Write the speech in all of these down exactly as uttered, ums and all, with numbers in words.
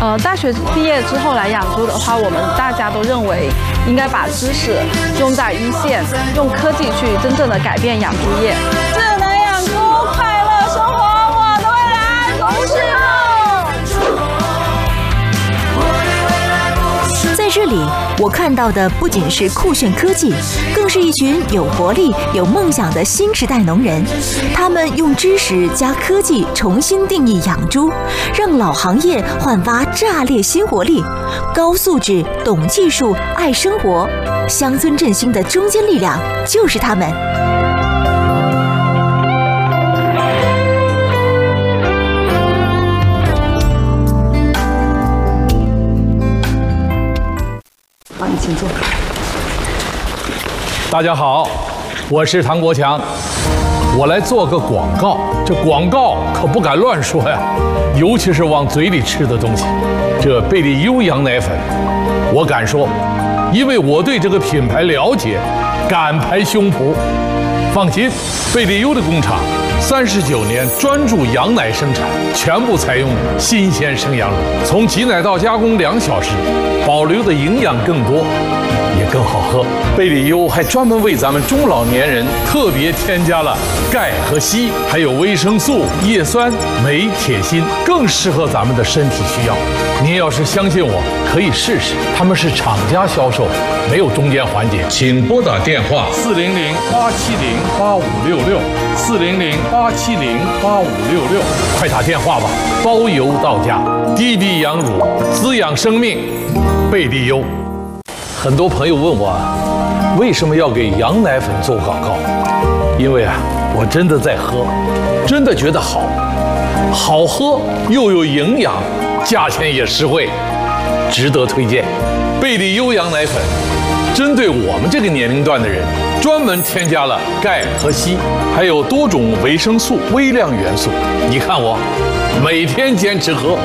呃，大学毕业之后来养猪的话，我们大家都认为应该把知识用在一线，用科技去真正的改变养猪业。智能养猪，快乐生活，我的未来不是梦。 在这里，我看到的不仅是酷炫科技，更是一群有活力、有梦想的新时代农人。他们用知识加科技重新定义养猪，让老行业焕发炸裂新活力。高素质、懂技术、爱生活，乡村振兴的中坚力量就是他们。 好，你请坐。 大家好，我是唐国强，我来做个广告。这广告可不敢乱说呀，尤其是往嘴里吃的东西。这贝利优羊奶粉，我敢说，因为我对这个品牌了解，敢拍胸脯。放心，贝利优的工厂三十九年专注羊奶生产，全部采用新鲜生羊乳，从挤奶到加工两小时，保留的营养更多，也更好喝。贝利优还专门为咱们中老年人特别添加了钙和硒，还有维生素、叶酸、镁、铁、锌，更适合咱们的身体需要。您要是相信我，可以试试。他们是厂家销售，没有中间环节。请拨打电话四零零八七零八五六六四零零八七零八五六六，快打电话吧，包邮到家。滴滴羊乳，滋养生命，贝利优。很多朋友问我，为什么要给羊奶粉做广告？因为啊，我真的在喝，真的觉得好，好喝又有营养，价钱也实惠，值得推荐。贝利优羊奶粉针对我们这个年龄段的人，专门添加了钙和硒，还有多种维生素、微量元素。你看我，每天坚持喝。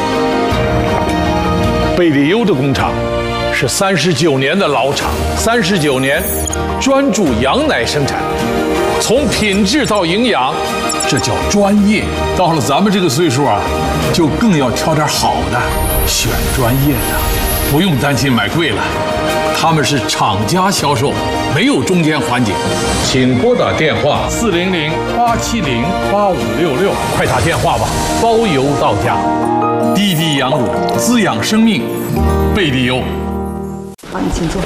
贝利优的工厂是三十九年的老厂，三十九年专注羊奶生产，从品质到营养，这叫专业。到了咱们这个岁数啊，就更要挑点好的，选专业的，不用担心买贵了。他们是厂家销售，没有中间环节。请拨打电话四零零八七零八五六六，快打电话吧，包邮到家。滴滴羊乳，滋养生命，贝利优。 好，你请坐。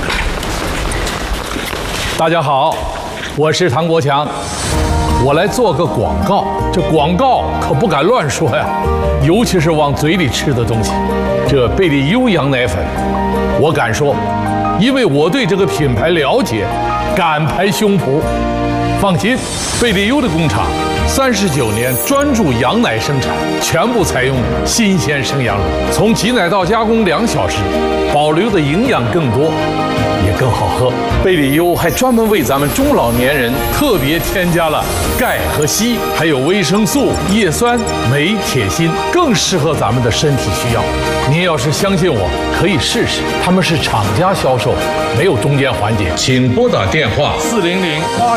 大家好，我是唐国强，我来做个广告。这广告可不敢乱说呀，尤其是往嘴里吃的东西。这贝利优羊奶粉，我敢说，因为我对这个品牌了解，敢拍胸脯。放心，贝利优的工厂三十九年专注羊奶生产，全部采用新鲜生羊乳，从挤奶到加工两小时，保留的营养更多，也更好喝。贝利优还专门为咱们中老年人特别添加了钙和硒，还有维生素、叶酸、镁、铁、锌，更适合咱们的身体需要。您要是相信我，可以试试。他们是厂家销售，没有中间环节。请拨打电话四零零八